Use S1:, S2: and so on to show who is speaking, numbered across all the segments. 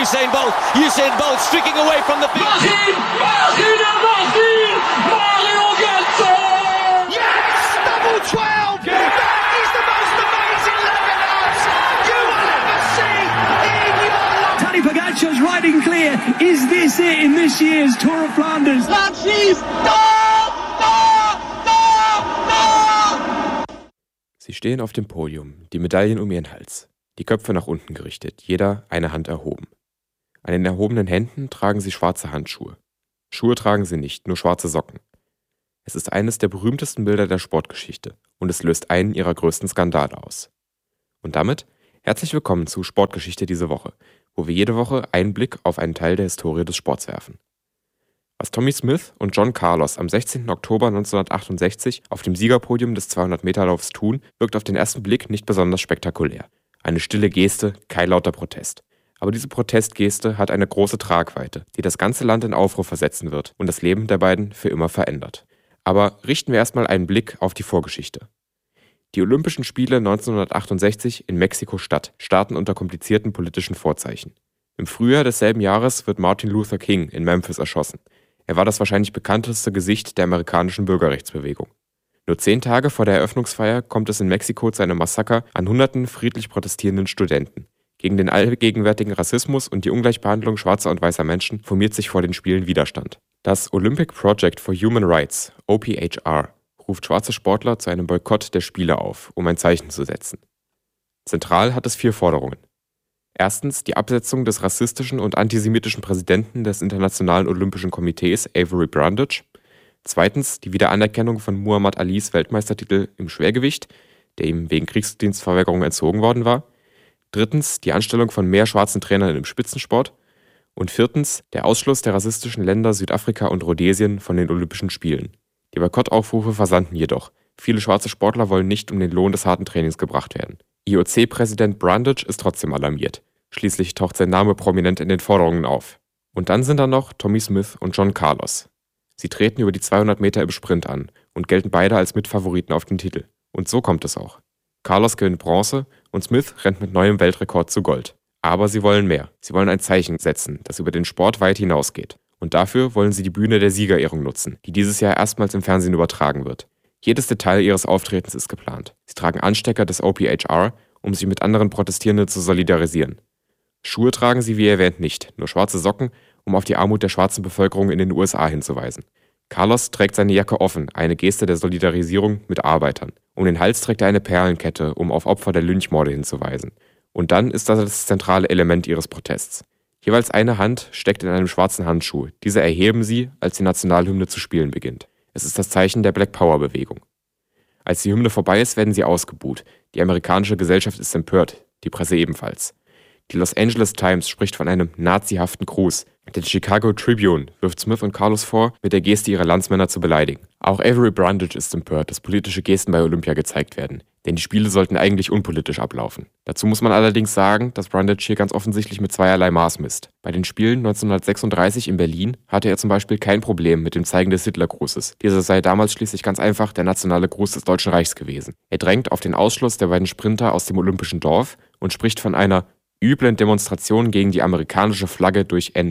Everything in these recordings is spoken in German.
S1: Usain Bolt. Usain Bolt streaking away from the field.
S2: Mario Götze!
S1: Yes! Double 12! That is the most amazing Lebanon you will ever see in your life!
S3: Tadej Pogacar's riding clear. Is this it in this year's Tour of Flanders?
S4: Sie stehen auf dem Podium, die Medaillen um ihren Hals, die Köpfe nach unten gerichtet, jeder eine Hand erhoben. An den erhobenen Händen tragen sie schwarze Handschuhe. Schuhe tragen sie nicht, nur schwarze Socken. Es ist eines der berühmtesten Bilder der Sportgeschichte und es löst einen ihrer größten Skandale aus. Und damit herzlich willkommen zu Sportgeschichte diese Woche, wo wir jede Woche einen Blick auf einen Teil der Historie des Sports werfen. Was Tommy Smith und John Carlos am 16. Oktober 1968 auf dem Siegerpodium des 200-Meter-Laufs tun, wirkt auf den ersten Blick nicht besonders spektakulär. Eine stille Geste, kein lauter Protest. Aber diese Protestgeste hat eine große Tragweite, die das ganze Land in Aufruhr versetzen wird und das Leben der beiden für immer verändert. Aber richten wir erstmal einen Blick auf die Vorgeschichte. Die Olympischen Spiele 1968 in Mexiko-Stadt starten unter komplizierten politischen Vorzeichen. Im Frühjahr desselben Jahres wird Martin Luther King in Memphis erschossen. Er war das wahrscheinlich bekannteste Gesicht der amerikanischen Bürgerrechtsbewegung. Nur 10 Tage vor der Eröffnungsfeier kommt es in Mexiko zu einem Massaker an Hunderten friedlich protestierenden Studenten. Gegen den allgegenwärtigen Rassismus und die Ungleichbehandlung schwarzer und weißer Menschen formiert sich vor den Spielen Widerstand. Das Olympic Project for Human Rights, OPHR, ruft schwarze Sportler zu einem Boykott der Spiele auf, um ein Zeichen zu setzen. Zentral hat es 4 Forderungen. Erstens die Absetzung des rassistischen und antisemitischen Präsidenten des Internationalen Olympischen Komitees Avery Brundage. Zweitens die Wiederanerkennung von Muhammad Alis Weltmeistertitel im Schwergewicht, der ihm wegen Kriegsdienstverweigerung entzogen worden war. Drittens die Anstellung von mehr schwarzen Trainern im Spitzensport. Und viertens der Ausschluss der rassistischen Länder Südafrika und Rhodesien von den Olympischen Spielen. Die Boykottaufrufe versanden jedoch. Viele schwarze Sportler wollen nicht um den Lohn des harten Trainings gebracht werden. IOC-Präsident Brundage ist trotzdem alarmiert. Schließlich taucht sein Name prominent in den Forderungen auf. Und dann sind da noch Tommy Smith und John Carlos. Sie treten über die 200 Meter im Sprint an und gelten beide als Mitfavoriten auf den Titel. Und so kommt es auch. Carlos gewinnt Bronze und Smith rennt mit neuem Weltrekord zu Gold. Aber sie wollen mehr. Sie wollen ein Zeichen setzen, das über den Sport weit hinausgeht. Und dafür wollen sie die Bühne der Siegerehrung nutzen, die dieses Jahr erstmals im Fernsehen übertragen wird. Jedes Detail ihres Auftretens ist geplant. Sie tragen Anstecker des OPHR, um sich mit anderen Protestierenden zu solidarisieren. Schuhe tragen sie wie erwähnt nicht, nur schwarze Socken, um auf die Armut der schwarzen Bevölkerung in den USA hinzuweisen. Carlos trägt seine Jacke offen, eine Geste der Solidarisierung mit Arbeitern. Um den Hals trägt er eine Perlenkette, um auf Opfer der Lynchmorde hinzuweisen. Und dann ist das zentrale Element ihres Protests. Jeweils eine Hand steckt in einem schwarzen Handschuh. Diese erheben sie, als die Nationalhymne zu spielen beginnt. Es ist das Zeichen der Black Power-Bewegung. Als die Hymne vorbei ist, werden sie ausgebuht. Die amerikanische Gesellschaft ist empört, die Presse ebenfalls. Die Los Angeles Times spricht von einem nazihaften Gruß. Der Chicago Tribune wirft Smith und Carlos vor, mit der Geste ihre Landsmänner zu beleidigen. Auch Avery Brundage ist empört, dass politische Gesten bei Olympia gezeigt werden. Denn die Spiele sollten eigentlich unpolitisch ablaufen. Dazu muss man allerdings sagen, dass Brundage hier ganz offensichtlich mit zweierlei Maß misst. Bei den Spielen 1936 in Berlin hatte er zum Beispiel kein Problem mit dem Zeigen des Hitlergrußes. Dieser sei damals schließlich ganz einfach der nationale Gruß des Deutschen Reichs gewesen. Er drängt auf den Ausschluss der beiden Sprinter aus dem Olympischen Dorf und spricht von einer üblen Demonstration gegen die amerikanische Flagge durch N.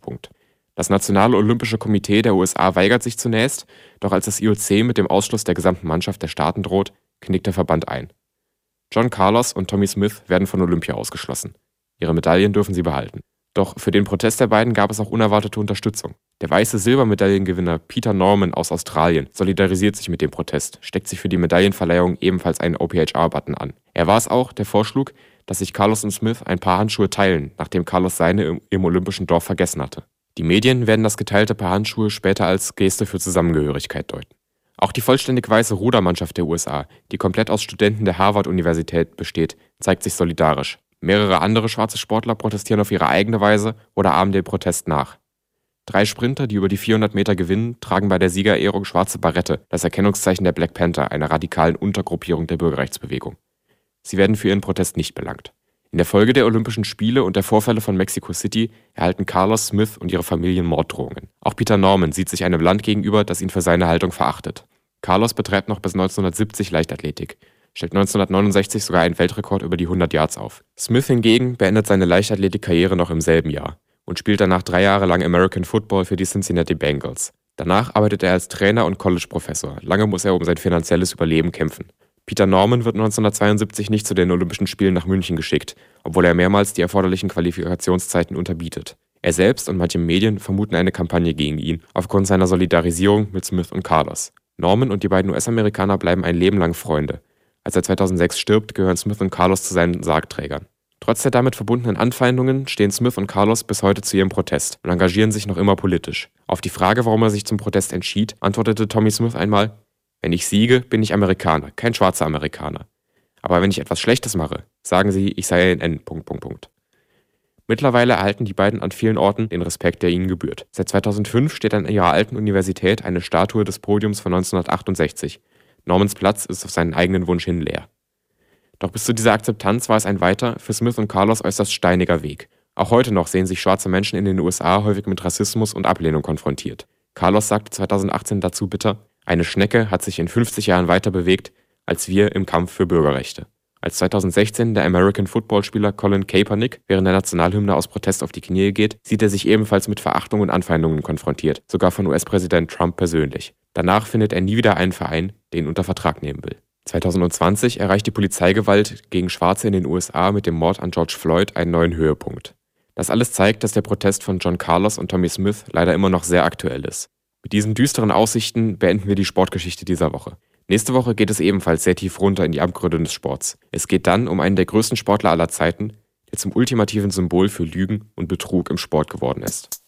S4: Das Nationale Olympische Komitee der USA weigert sich zunächst, doch als das IOC mit dem Ausschluss der gesamten Mannschaft der Staaten droht, knickt der Verband ein. John Carlos und Tommy Smith werden von Olympia ausgeschlossen. Ihre Medaillen dürfen sie behalten. Doch für den Protest der beiden gab es auch unerwartete Unterstützung. Der weiße Silbermedaillengewinner Peter Norman aus Australien solidarisiert sich mit dem Protest, steckt sich für die Medaillenverleihung ebenfalls einen OPHR-Button an. Er war es auch, der vorschlug, dass sich Carlos und Smith ein paar Handschuhe teilen, nachdem Carlos seine im Olympischen Dorf vergessen hatte. Die Medien werden das geteilte Paar Handschuhe später als Geste für Zusammengehörigkeit deuten. Auch die vollständig weiße Rudermannschaft der USA, die komplett aus Studenten der Harvard-Universität besteht, zeigt sich solidarisch. Mehrere andere schwarze Sportler protestieren auf ihre eigene Weise oder ahmen dem Protest nach. 3 Sprinter, die über die 400 Meter gewinnen, tragen bei der Siegerehrung schwarze Barette, das Erkennungszeichen der Black Panther, einer radikalen Untergruppierung der Bürgerrechtsbewegung. Sie werden für ihren Protest nicht belangt. In der Folge der Olympischen Spiele und der Vorfälle von Mexico City erhalten Carlos, Smith und ihre Familien Morddrohungen. Auch Peter Norman sieht sich einem Land gegenüber, das ihn für seine Haltung verachtet. Carlos betreibt noch bis 1970 Leichtathletik. stellt 1969 sogar einen Weltrekord über die 100 Yards auf. Smith hingegen beendet seine Leichtathletik-Karriere noch im selben Jahr und spielt danach 3 Jahre lang American Football für die Cincinnati Bengals. Danach arbeitet er als Trainer und College-Professor. Lange muss er um sein finanzielles Überleben kämpfen. Peter Norman wird 1972 nicht zu den Olympischen Spielen nach München geschickt, obwohl er mehrmals die erforderlichen Qualifikationszeiten unterbietet. Er selbst und manche Medien vermuten eine Kampagne gegen ihn, aufgrund seiner Solidarisierung mit Smith und Carlos. Norman und die beiden US-Amerikaner bleiben ein Leben lang Freunde. Als er 2006 stirbt, gehören Smith und Carlos zu seinen Sargträgern. Trotz der damit verbundenen Anfeindungen stehen Smith und Carlos bis heute zu ihrem Protest und engagieren sich noch immer politisch. Auf die Frage, warum er sich zum Protest entschied, antwortete Tommy Smith einmal: Wenn ich siege, bin ich Amerikaner, kein schwarzer Amerikaner. Aber wenn ich etwas Schlechtes mache, sagen sie, ich sei ein N. Mittlerweile erhalten die beiden an vielen Orten den Respekt, der ihnen gebührt. Seit 2005 steht an ihrer alten Universität eine Statue des Podiums von 1968. Normans Platz ist auf seinen eigenen Wunsch hin leer. Doch bis zu dieser Akzeptanz war es ein weiter, für Smith und Carlos äußerst steiniger Weg. Auch heute noch sehen sich schwarze Menschen in den USA häufig mit Rassismus und Ablehnung konfrontiert. Carlos sagte 2018 dazu bitter: Eine Schnecke hat sich in 50 Jahren weiter bewegt als wir im Kampf für Bürgerrechte. Als 2016 der American Football-Spieler Colin Kaepernick während der Nationalhymne aus Protest auf die Knie geht, sieht er sich ebenfalls mit Verachtung und Anfeindungen konfrontiert, sogar von US-Präsident Trump persönlich. Danach findet er nie wieder einen Verein, den unter Vertrag nehmen will. 2020 erreicht die Polizeigewalt gegen Schwarze in den USA mit dem Mord an George Floyd einen neuen Höhepunkt. Das alles zeigt, dass der Protest von John Carlos und Tommy Smith leider immer noch sehr aktuell ist. Mit diesen düsteren Aussichten beenden wir die Sportgeschichte dieser Woche. Nächste Woche geht es ebenfalls sehr tief runter in die Abgründe des Sports. Es geht dann um einen der größten Sportler aller Zeiten, der zum ultimativen Symbol für Lügen und Betrug im Sport geworden ist.